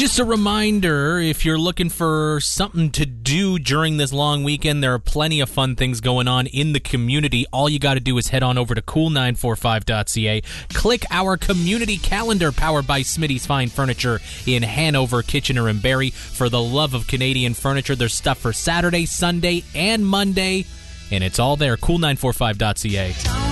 Just a reminder, if you're looking for something to do during this long weekend, there are plenty of fun things going on in the community. All you got to do is head on over to cool945.ca, click our community calendar powered by Smitty's Fine Furniture in Hanover, Kitchener, and Barrie. For the love of Canadian furniture, there's stuff for Saturday, Sunday, and Monday, and it's all there, cool945.ca.